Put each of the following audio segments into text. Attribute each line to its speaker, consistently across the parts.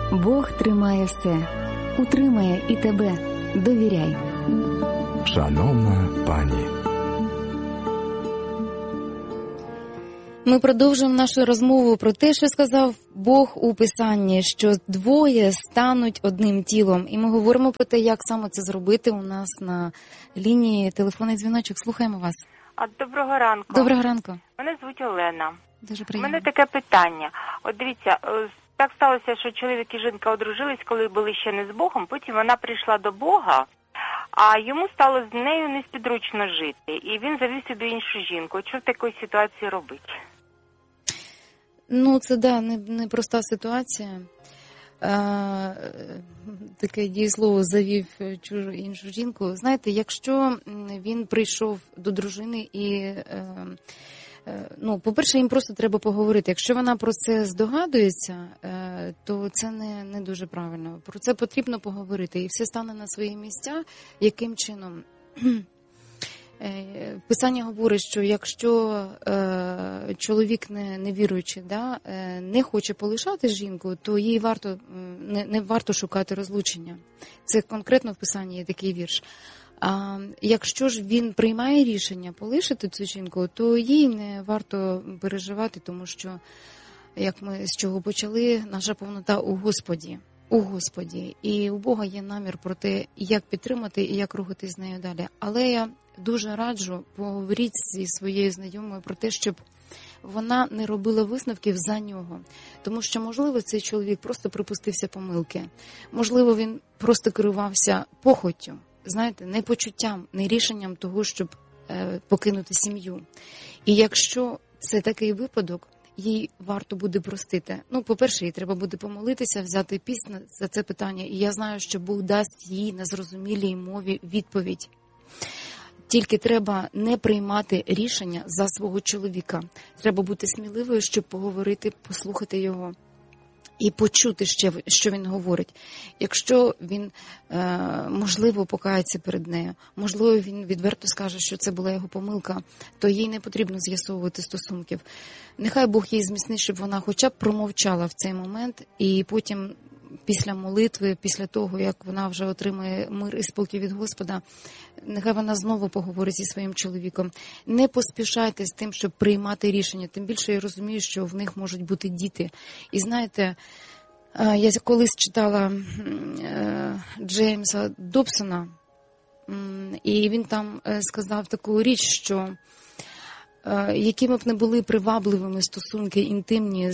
Speaker 1: Бог тримає все, утримає і тебе. Довіряй.
Speaker 2: Шановна пані.
Speaker 3: Ми продовжуємо нашу розмову про те, що сказав Бог у Писанні, що двоє стануть одним тілом. І ми говоримо про те, як саме це зробити. У нас на лінії телефонний дзвіночок. Слухаємо вас.
Speaker 4: Доброго ранку.
Speaker 3: Доброго ранку.
Speaker 4: Мене звуть Олена.
Speaker 3: Дуже
Speaker 4: У
Speaker 3: приємно.
Speaker 4: мене таке питання. От дивіться, так сталося, що чоловік і жінка одружились, коли були ще не з Богом, потім вона прийшла до Бога, а йому стало з нею неспідручно жити. І він завів собі іншу жінку. Що в такій ситуації робити?
Speaker 3: Ну, це, не проста ситуація. Таке дієслово завів іншу жінку. Знаєте, якщо він прийшов до дружини і, по-перше, їм просто треба поговорити. Якщо вона про це здогадується, то це не дуже правильно. Про це потрібно поговорити. І все стане на свої місця. Яким чином? Писання говорить, що якщо чоловік не віруючий, не хоче полишати жінку, то їй не варто шукати розлучення. Це конкретно в Писанні є такий вірш. А якщо ж він приймає рішення полишити цю жінку, то їй не варто переживати, тому що, як ми з чого почали, наша повнота у Господі. У Господі. І у Бога є намір про те, як підтримати і як рухатись з нею далі. Але я дуже раджу, поговоріть зі своєю знайомою про те, щоб вона не робила висновків за нього. Тому що, можливо, цей чоловік просто припустився помилки. Можливо, він просто керувався похоттю, знаєте, не почуттям, не рішенням того, щоб покинути сім'ю. І якщо це такий випадок, їй варто буде простити. По-перше, їй треба буде помолитися, взяти пісню за це питання. І я знаю, що Бог дасть їй на зрозумілій мові відповідь. Тільки треба не приймати рішення за свого чоловіка. Треба бути сміливою, щоб поговорити, послухати його і почути, що він говорить. Якщо він, можливо, покається перед нею, можливо, він відверто скаже, що це була його помилка, то їй не потрібно з'ясовувати стосунків. Нехай Бог її зміцнить, щоб вона хоча б промовчала в цей момент, і потім, після молитви, після того, як вона вже отримає мир і спокій від Господа, нехай вона знову поговорить зі своїм чоловіком. Не поспішайте з тим, щоб приймати рішення. Тим більше я розумію, що в них можуть бути діти. І знаєте, я колись читала Джеймса Добсона, і він там сказав таку річ, що якими б не були привабливими стосунки інтимні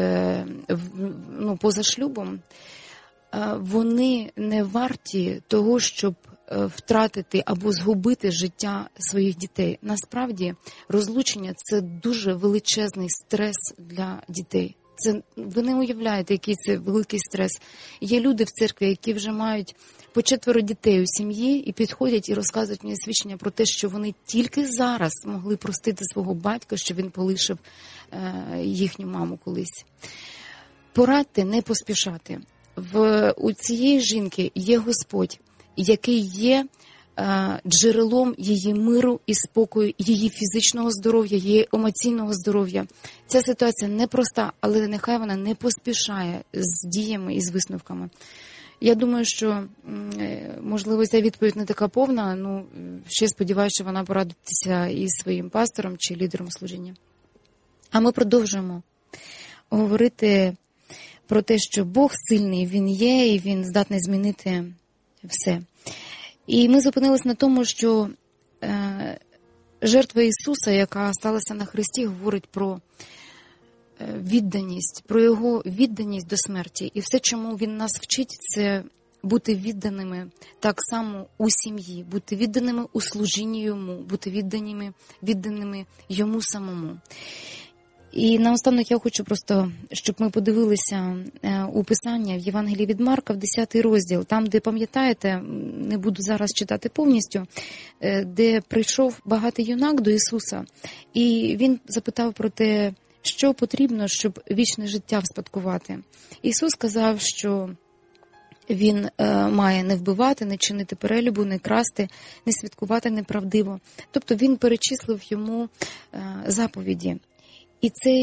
Speaker 3: поза шлюбом, вони не варті того, щоб втратити або згубити життя своїх дітей. Насправді, розлучення – це дуже величезний стрес для дітей. Ви не уявляєте, який це великий стрес. Є люди в церкві, які вже мають по 4 дітей у сім'ї і підходять і розказують мені свідчення про те, що вони тільки зараз могли простити свого батька, що він полишив їхню маму колись. Порадьте не поспішати. У цієї жінки є Господь, який є джерелом її миру і спокою, її фізичного здоров'я, її емоційного здоров'я. Ця ситуація непроста, але нехай вона не поспішає з діями і з висновками. Я думаю, що, можливо, ця відповідь не така повна, ще сподіваюся, що вона порадиться із своїм пастором чи лідером служіння. А ми продовжуємо говорити про те, що Бог сильний, Він є, і Він здатний змінити все. І ми зупинились на тому, що жертва Ісуса, яка сталася на Христі, говорить про відданість, про Його відданість до смерті. І все, чому Він нас вчить, це бути відданими так само у сім'ї, бути відданими у служінні Йому, бути відданими Йому самому. І наостанок я хочу просто, щоб ми подивилися у Писання в Євангелії від Марка, в 10 розділ, там, де, пам'ятаєте, не буду зараз читати повністю, де прийшов багатий юнак до Ісуса, і він запитав про те, що потрібно, щоб вічне життя вспадкувати. Ісус сказав, що він має не вбивати, не чинити перелюбу, не красти, не свідкувати неправдиво. Тобто він перечислив йому заповіді. І цей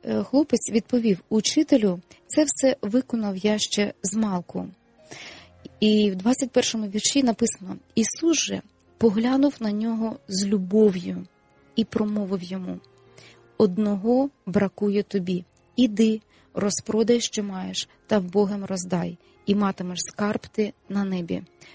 Speaker 3: хлопець відповів: учителю, це все виконав я ще змалку. І в 21-му вірші написано: Ісус же поглянув на нього з любов'ю і промовив йому: одного бракує тобі. Іди, розпродай, що маєш, та вбогим роздай, і матимеш скарб ти на небі.